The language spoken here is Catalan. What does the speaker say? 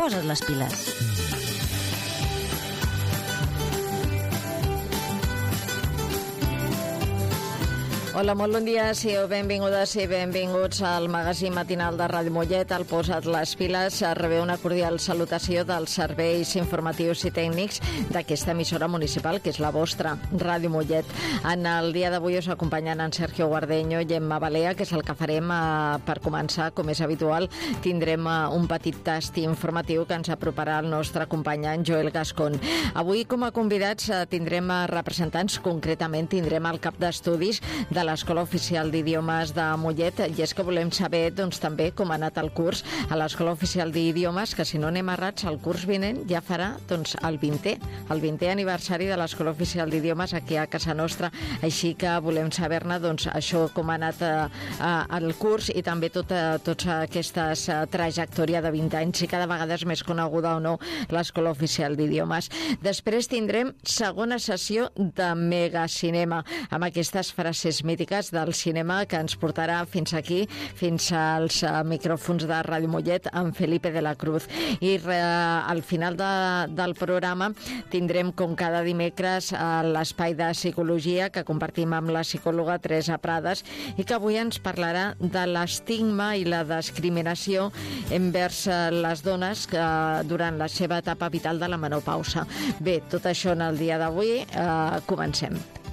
posa't les piles. Hola, molt bon dia, sigueu benvingudes i benvinguts al magazín matinal de Ràdio Mollet, al Posa't les piles. Rebeu una cordial salutació dels serveis informatius i tècnics d'aquesta emissora municipal, que és la vostra, Ràdio Mollet. En el dia d'avui us acompanyen en Sergio Guardeño i Emma Balea, que és el que farem per començar, com és habitual. Tindrem un petit tast informatiu que ens aproparà el nostre company en Joel Gascon. Avui, com a convidats, tindrem representants, concretament tindrem el cap d'estudis de l'Escola Oficial d'Idiomes de Mollet, i és que volem saber doncs, també com ha anat el curs a l'Escola Oficial d'Idiomes, que si no anem errats, el curs vinent ja farà doncs, el 20è aniversari de l'Escola Oficial d'Idiomes aquí a casa nostra, així que volem saber-ne doncs, això com ha anat el curs i també tota aquesta trajectòria de 20 anys, i cada vegada és més coneguda o no l'Escola Oficial d'Idiomes. Després tindrem segona sessió de Megacinema, amb aquestes frases mítiques del cinema que ens portarà fins aquí, fins als micròfons de Ràdio Mollet, amb Felipe de la Cruz. I al final del programa tindrem, com cada dimecres, l'espai de psicologia que compartim amb la psicòloga Teresa Prades, i que avui ens parlarà de l'estigma i la discriminació envers les dones durant la seva etapa vital de la menopausa. Bé, tot això en el dia d'avui. Comencem.